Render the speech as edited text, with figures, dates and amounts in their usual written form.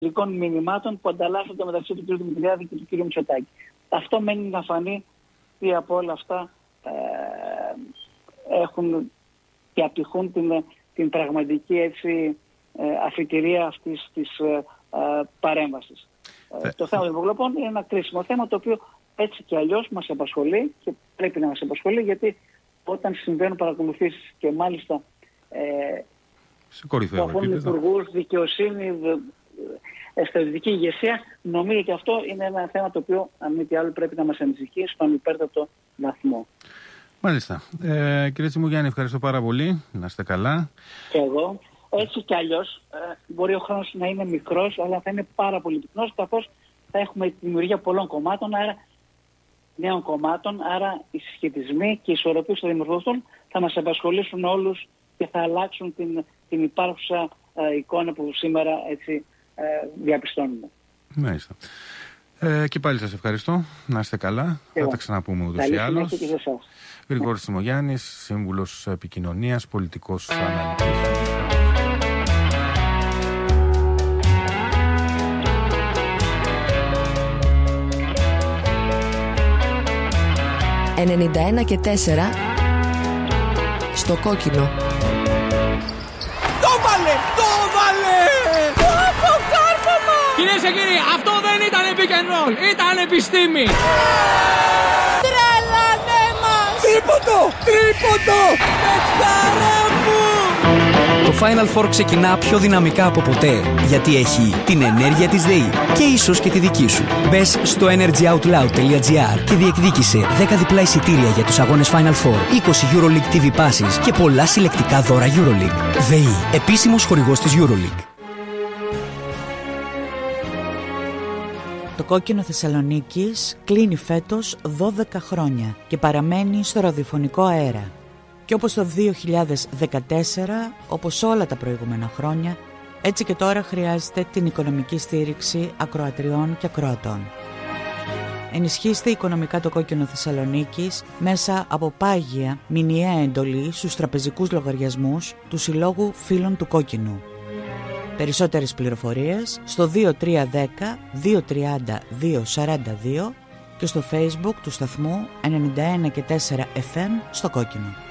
μηνυμάτων που ανταλλάσσονται μεταξύ του κ. Δημητριάδη και του κ. Μητσοτάκη. Αυτό μένει να φανεί τι από όλα αυτά έχουν και απηχούν την πραγματική αφιτηρία αυτής της παρέμβασης. Το θέμα των υποκλοπών είναι ένα κρίσιμο θέμα, το οποίο έτσι και αλλιώς μας απασχολεί και πρέπει να μας απασχολεί, γιατί όταν συμβαίνουν παρακολουθήσεις και μάλιστα που αφορούν υπουργούς, δικαιοσύνη, στρατιωτική ηγεσία, νομίζω και αυτό είναι ένα θέμα το οποίο, αν μη τι άλλο, πρέπει να μας ανησυχεί στον υπέρτατο βαθμό. Μάλιστα. Κύριε Τσιμουγιάννη, ευχαριστώ πάρα πολύ. Να είστε καλά. Και εγώ. Έτσι κι αλλιώς μπορεί ο χρόνος να είναι μικρός, αλλά θα είναι πάρα πολύ πυκνός, καθώς θα έχουμε τη δημιουργία πολλών κομμάτων, νέων κομμάτων, άρα οι συσχετισμοί και οι ισορροπίες που θα δημιουργηθούν θα μας απασχολήσουν όλους και θα αλλάξουν την υπάρχουσα εικόνα που σήμερα έτσι διαπιστώνουμε. Μάλιστα. Και πάλι σας ευχαριστώ. Να είστε καλά. Θα τα ξαναπούμε ούτως ή άλλως. Γρηγόρης Τσιμογιάννης, σύμβουλος επικοινωνίας, πολιτικός αναλυτής. «91 και 4» στο κόκκινο. Το βάλε! Κυρίες και κύριοι, αυτό δεν ήταν pick and roll, ήταν επιστήμη. Τρελάνε μας! Τρίποντο! Πετάρα μου! Το Final Four ξεκινά πιο δυναμικά από ποτέ, γιατί έχει την ενέργεια της ΔΕΗ και ίσως και τη δική σου. Μπες στο energyoutloud.gr και διεκδίκησε 10 διπλά εισιτήρια για τους αγώνες Final Four, 20 EuroLeague TV passes και πολλά συλλεκτικά δώρα EuroLeague. ΔΕΗ, επίσημος χορηγός της EuroLeague. Το κόκκινο Θεσσαλονίκης κλείνει φέτος 12 χρόνια και παραμένει στο ραδιοφωνικό αέρα. Και όπως το 2014, όπως όλα τα προηγούμενα χρόνια, έτσι και τώρα χρειάζεται την οικονομική στήριξη ακροατριών και ακροατών. Ενισχύστε οικονομικά το κόκκινο Θεσσαλονίκης μέσα από πάγια μηνιαία εντολή στους τραπεζικούς λογαριασμούς του Συλλόγου Φίλων του Κόκκινου. Περισσότερες πληροφορίες στο 2310 230 242 και στο Facebook του σταθμού 91 και 4 FM στο Κόκκινο.